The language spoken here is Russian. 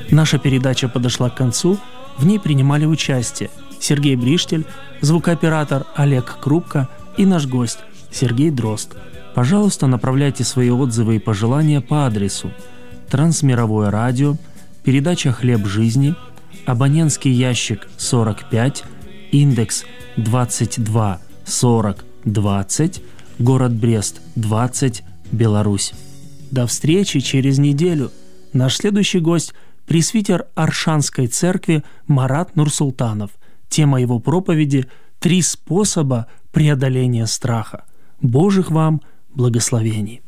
Наша передача подошла к концу. В ней принимали участие Сергей Бриштель, звукооператор Олег Крупко и наш гость Сергей Дрозд. Пожалуйста, направляйте свои отзывы и пожелания по адресу: Трансмировое радио, передача «Хлеб жизни», абонентский ящик 45, индекс 22 40 20, город Брест 20, Беларусь. До встречи через неделю. Наш следующий гость – пресвитер Аршанской церкви Марат Нурсултанов. Тема его проповеди – 3 способа преодоления страха. Божьих вам благословений.